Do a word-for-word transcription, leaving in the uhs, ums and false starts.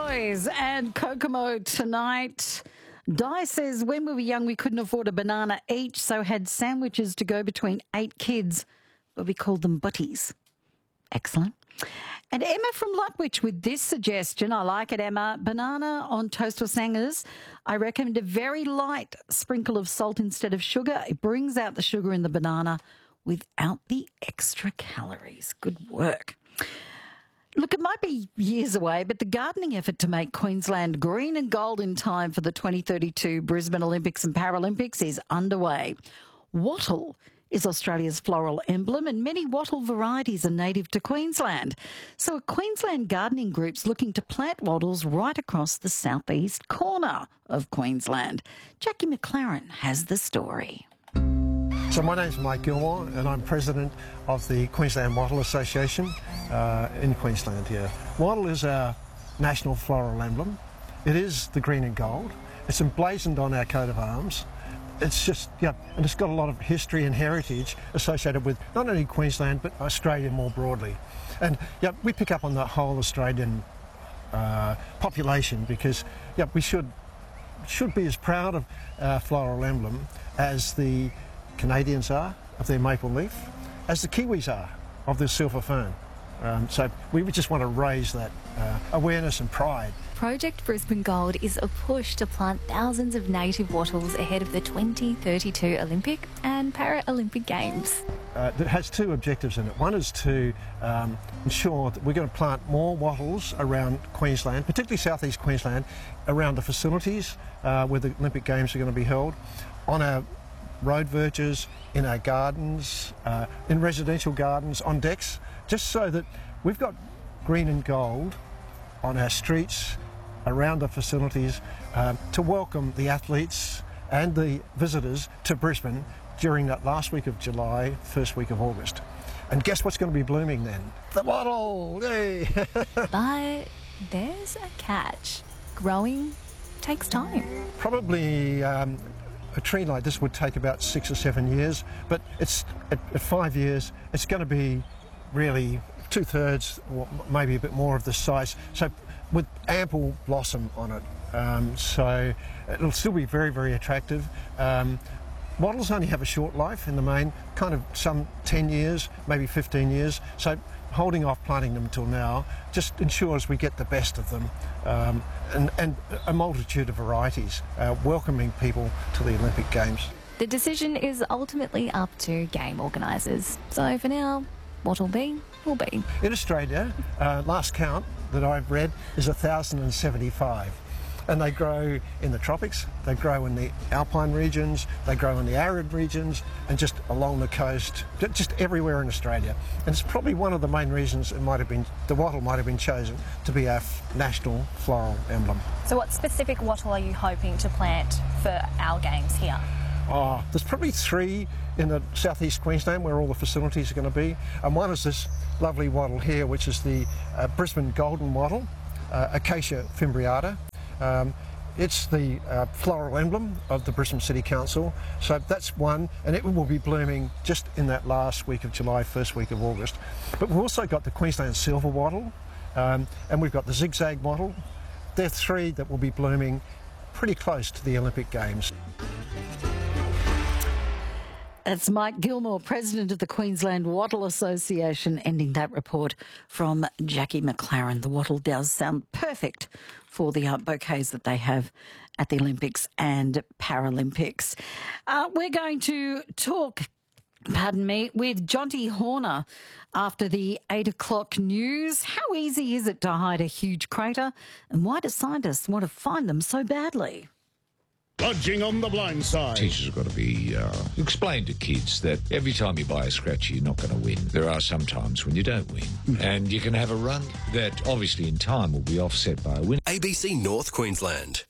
Boys and Kokomo tonight. Di says, when we were young, we couldn't afford a banana each, so had sandwiches to go between eight kids, but we called them butties. Excellent. And Emma from Lutwich with this suggestion. I like it, Emma. Banana on toast or sangers. I recommend a very light sprinkle of salt instead of sugar. It brings out the sugar in the banana without the extra calories. Good work. Look, it might be years away, but the gardening effort to make Queensland green and gold in time for the twenty thirty-two Brisbane Olympics and Paralympics is underway. Wattle is Australia's floral emblem, and many wattle varieties are native to Queensland. So a Queensland gardening group's looking to plant wattles right across the southeast corner of Queensland. Jackie McLaren has the story. So my name's Mike Gilmore and I'm president of the Queensland Wattle Association uh, in Queensland here. Wattle is our national floral emblem. It is the green and gold. It's emblazoned on our coat of arms. It's just, yeah, and it's got a lot of history and heritage associated with not only Queensland but Australia more broadly. And yeah, we pick up on the whole Australian uh, population because yeah, we should should be as proud of our floral emblem as the Canadians are of their maple leaf, as the Kiwis are of their silver fern. Um, so we would just want to raise that uh, awareness and pride. Project Brisbane Gold is a push to plant thousands of native wattles ahead of the twenty thirty-two Olympic and Paralympic Games. Uh, it has two objectives in it. One is to um, ensure that we're going to plant more wattles around Queensland, particularly southeast Queensland, around the facilities uh, where the Olympic Games are going to be held, on our road verges, in our gardens, uh, in residential gardens, on decks, just so that we've got green and gold on our streets, around the facilities, uh, to welcome the athletes and the visitors to Brisbane during that last week of July, first week of August. And guess what's going to be blooming then? The wattle! Yay! But there's a catch. Growing takes time. Probably um, a tree like this would take about six or seven years, but it's at, at five years, it's going to be really two-thirds or maybe a bit more of the size, so with ample blossom on it. Um, so it'll still be very, very attractive. Um, Wattles only have a short life in the main, kind of some ten years, maybe fifteen years, so holding off planting them until now just ensures we get the best of them, um, and, and a multitude of varieties, uh, welcoming people to the Olympic Games. The decision is ultimately up to game organisers. So for now, what'll be, will be. In Australia, uh, last count that I've read is one thousand seventy-five. And they grow in the tropics, they grow in the alpine regions, they grow in the arid regions, and just along the coast, just everywhere in Australia. And it's probably one of the main reasons it might have been, the wattle might have been chosen to be our national floral emblem. So what specific wattle are you hoping to plant for our games here? Oh, there's probably three in the southeast Queensland where all the facilities are going to be. And one is this lovely wattle here, which is the uh, Brisbane golden wattle, uh, Acacia fimbriata. Um, it's the uh, floral emblem of the Brisbane City Council, so that's one, and it will be blooming just in that last week of July, first week of August. But we've also got the Queensland silver wattle, um, and we've got the zigzag wattle. They're three that will be blooming pretty close to the Olympic Games. That's Mike Gilmore, president of the Queensland Wattle Association, ending that report from Jackie McLaren. The wattle does sound perfect for the art bouquets that they have at the Olympics and Paralympics. Uh, we're going to talk, pardon me, with Jonty Horner after the eight o'clock news. How easy is it to hide a huge crater, and why do scientists want to find them so badly? Lodging on the blind side. Teachers have got to be uh, explain to kids that every time you buy a scratcher, you're not going to win. There are some times when you don't win, and you can have a run that obviously in time will be offset by a win. A B C North Queensland.